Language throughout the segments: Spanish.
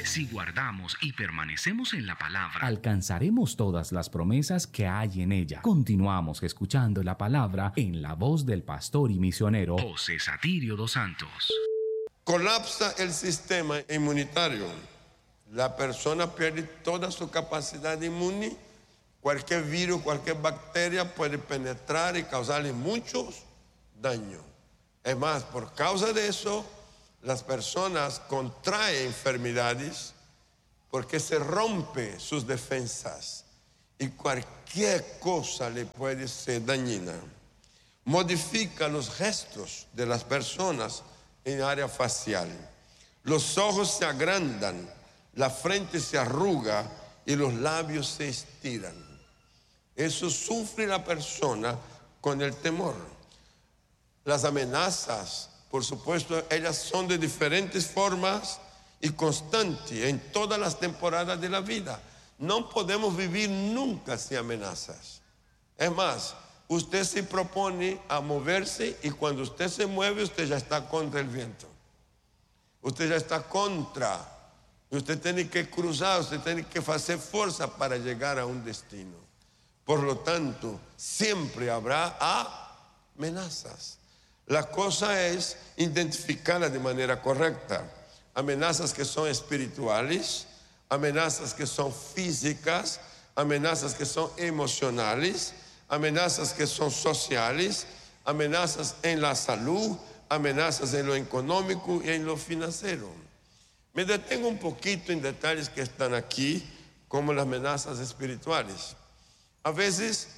Si guardamos y permanecemos en la palabra, alcanzaremos todas las promesas que hay en ella. Continuamos escuchando la palabra en la voz del pastor y misionero José Satirio dos Santos. Colapsa el sistema inmunitario. La persona pierde toda su capacidad inmune. Cualquier virus, cualquier bacteria puede penetrar y causarle muchos daños. Es más, por causa de eso, las personas contraen enfermedades porque se rompen sus defensas y cualquier cosa le puede ser dañina. Modifica los gestos de las personas en área facial. Los ojos se agrandan, la frente se arruga y los labios se estiran. Eso sufre la persona con el temor. Las amenazas, por supuesto, ellas son de diferentes formas y constantes en todas las temporadas de la vida. No podemos vivir nunca sin amenazas. Es más, usted se propone a moverse y cuando usted se mueve, usted ya está contra el viento. Usted ya está contra. Usted tiene que cruzar, usted tiene que hacer fuerza para llegar a un destino. Por lo tanto, siempre habrá amenazas. La cosa es identificarlas de manera correcta. Amenazas que son espirituales, amenazas que son físicas, amenazas que son emocionales, amenazas que son sociales, amenazas en la salud, amenazas en lo económico y en lo financiero. Me detengo un poquito en detalles que están aquí, como las amenazas espirituales. A veces,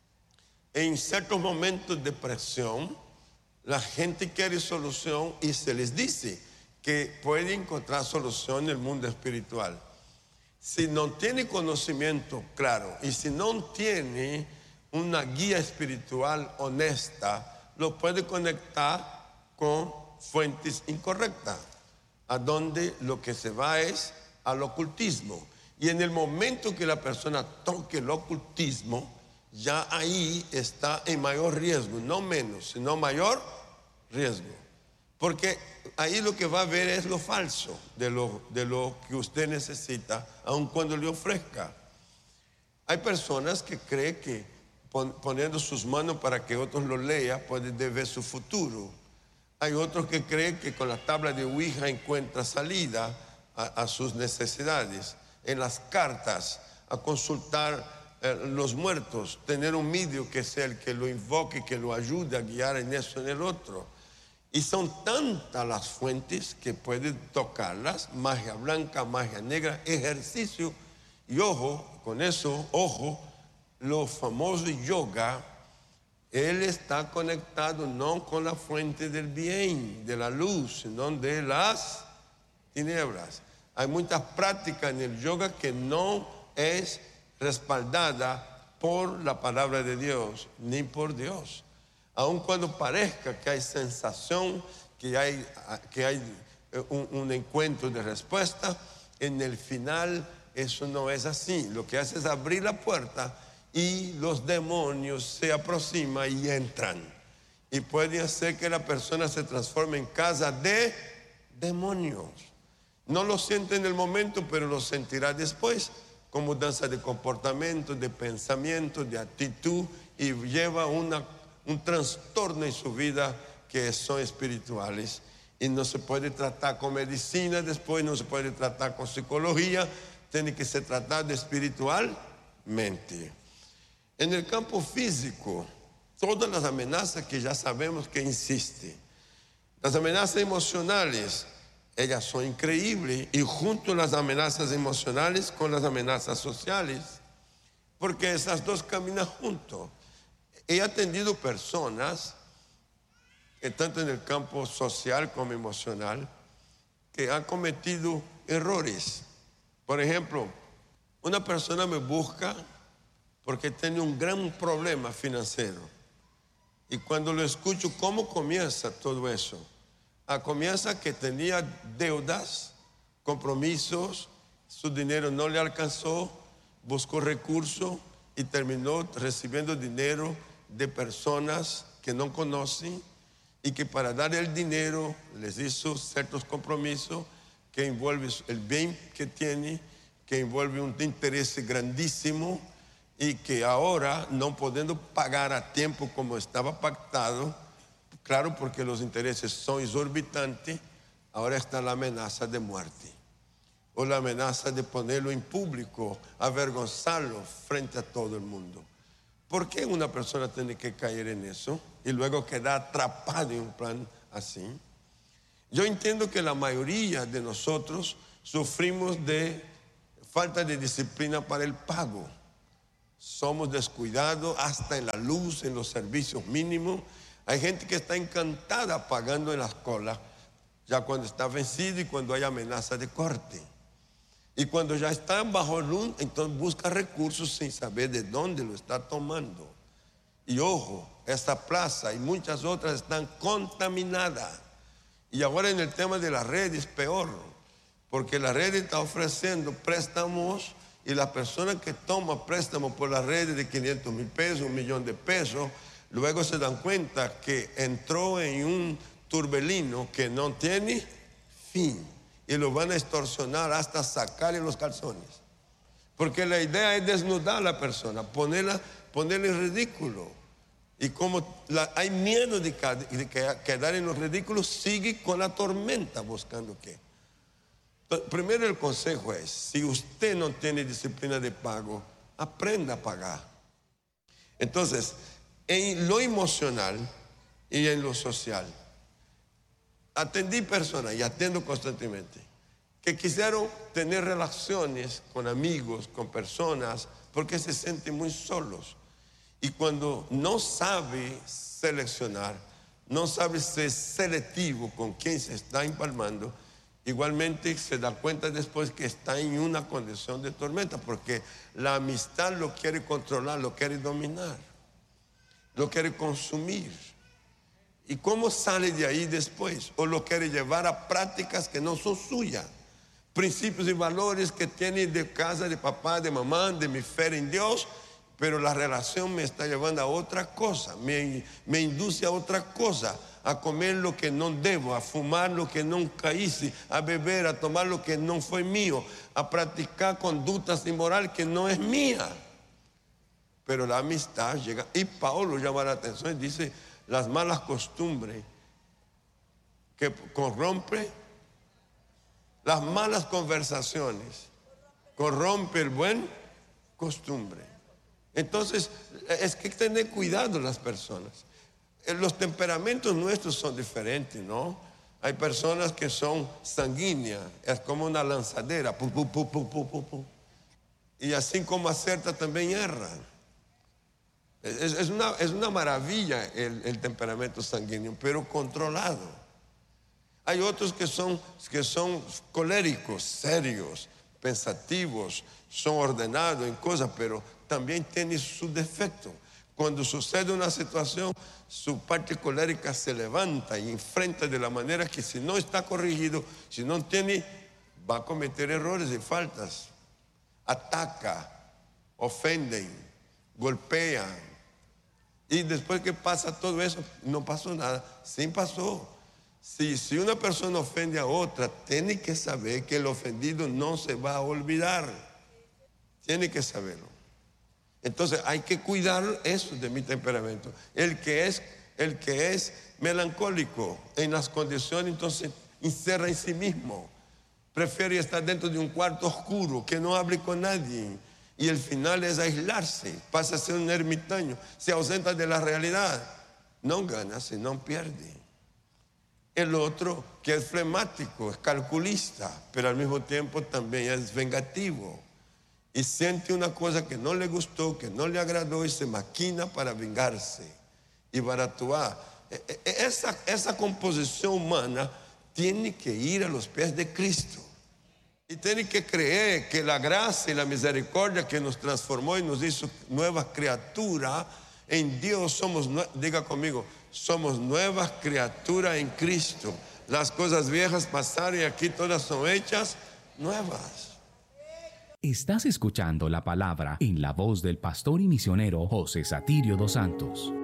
en ciertos momentos de presión, la gente quiere solución y se les dice que puede encontrar solución en el mundo espiritual. Si no tiene conocimiento claro y si no tiene una guía espiritual honesta, lo puede conectar con fuentes incorrectas, a donde lo que se va es al ocultismo. Y en el momento que la persona toque el ocultismo, ya ahí está en mayor riesgo, no menos, sino mayor riesgo. Porque ahí lo que va a ver es lo falso de lo que usted necesita, aun cuando le ofrezca. Hay personas que creen que poniendo sus manos para que otros lo lean, pueden ver su futuro. Hay otros que creen que con la tabla de Ouija encuentra salida a sus necesidades. En las cartas, a consultar los muertos, tener un medio que sea el que lo invoque, que lo ayude a guiar en eso, en el otro. Y son tantas las fuentes que pueden tocarlas: magia blanca, magia negra, ejercicio. Y ojo, con eso, ojo, lo famoso yoga, él está conectado no con la fuente del bien, de la luz, sino de las tinieblas. Hay muchas prácticas en el yoga que no es respaldada por la palabra de Dios, ni por Dios. Aun cuando parezca que hay sensación, que hay un encuentro de respuesta, en el final eso no es así. Lo que hace es abrir la puerta y los demonios se aproximan y entran. Y puede hacer que la persona se transforme en casa de demonios. No lo siente en el momento, pero lo sentirá después, como mudanza de comportamiento, de pensamiento, de actitud, y lleva un trastorno en su vida que son espirituales. Y no se puede tratar con medicina, después no se puede tratar con psicología, tiene que ser tratado espiritualmente. En el campo físico, todas las amenazas que ya sabemos que existen. Las amenazas emocionales, ellas son increíbles, y junto a las amenazas emocionales con las amenazas sociales, porque esas dos caminan juntos. He atendido personas, tanto en el campo social como emocional, que han cometido errores. Por ejemplo, una persona me busca porque tiene un gran problema financiero. Y cuando lo escucho, ¿cómo comienza todo eso? Comienza que tenía deudas, compromisos, su dinero no le alcanzó, buscó recursos y terminó recibiendo dinero de personas que no conocen y que para dar el dinero les hizo ciertos compromisos que envuelve el bien que tiene, que envuelve un interés grandísimo y que ahora, no pudiendo pagar a tiempo como estaba pactado, claro, porque los intereses son exorbitantes, ahora está la amenaza de muerte o la amenaza de ponerlo en público, avergonzarlo frente a todo el mundo. ¿Por qué una persona tiene que caer en eso y luego quedar atrapado en un plan así? Yo entiendo que la mayoría de nosotros sufrimos de falta de disciplina para el pago. Somos descuidados hasta en la luz, en los servicios mínimos. Hay gente que está encantada pagando en las colas, ya cuando está vencido y cuando hay amenaza de corte. Y cuando ya está bajo luz, entonces busca recursos sin saber de dónde lo está tomando. Y ojo, esta plaza y muchas otras están contaminadas. Y ahora en el tema de la red es peor, porque la red está ofreciendo préstamos y la persona que toma préstamos por la red de 500,000 pesos, 1,000,000 de pesos, luego se dan cuenta que entró en un turbelino que no tiene fin y lo van a extorsionar hasta sacarle los calzones. Porque la idea es desnudar a la persona, ponerle en ridículo. Y como hay miedo de quedar en los ridículos, sigue con la tormenta buscando qué. Primero el consejo es, si usted no tiene disciplina de pago, aprenda a pagar. Entonces, en lo emocional y en lo social, atendí personas y atiendo constantemente que quisieron tener relaciones con amigos, con personas, porque se sienten muy solos. Y cuando no sabe seleccionar, no sabe ser selectivo con quién se está empalmando, igualmente se da cuenta después que está en una condición de tormenta, porque la amistad lo quiere controlar, lo quiere dominar, lo quiere consumir. ¿Y cómo sale de ahí después? O lo quiere llevar a prácticas que no son suyas, principios y valores que tiene de casa, de papá, de mamá, de mi fe en Dios, pero la relación me está llevando a otra cosa, me induce a otra cosa, a comer lo que no debo, a fumar lo que nunca hice, a beber, a tomar lo que no fue mío, a practicar conductas inmorales que no es mía. Pero la amistad llega, y Pablo llama la atención y dice, las malas costumbres que corrompe, las malas conversaciones corrompe el buen costumbre. Entonces, es que tener cuidado las personas. Los temperamentos nuestros son diferentes, ¿no? Hay personas que son sanguíneas, es como una lanzadera, pu, pu, pu, pu, pu, pu, pu. Y así como acierta, también erra. Es una maravilla el temperamento sanguíneo, pero controlado. Hay otros que son coléricos, serios, pensativos, son ordenados en cosas, pero también tiene su defecto. Cuando sucede una situación, su parte colérica se levanta y enfrenta de la manera que si no está corregido, si no tiene, va a cometer errores y faltas. Ataca, ofenden, golpean. Y después que pasa todo eso, no pasó nada. Sí pasó. Si una persona ofende a otra, tiene que saber que el ofendido no se va a olvidar. Tiene que saberlo. Entonces hay que cuidar eso de mi temperamento. El que es melancólico en las condiciones, entonces encerra en sí mismo. Prefiere estar dentro de un cuarto oscuro, que no hable con nadie. Y el final es aislarse, pasa a ser un ermitaño, se ausenta de la realidad. No gana, sino pierde. El otro, que es flemático, es calculista, pero al mismo tiempo también es vengativo. Y siente una cosa que no le gustó, que no le agradó y se maquina para vengarse y para actuar. Esa composición humana tiene que ir a los pies de Cristo. Y tiene que creer que la gracia y la misericordia que nos transformó y nos hizo nueva criatura, en Dios somos, diga conmigo, somos nuevas criaturas en Cristo. Las cosas viejas pasaron y aquí todas son hechas nuevas. Estás escuchando la palabra en la voz del pastor y misionero José Satirio dos Santos.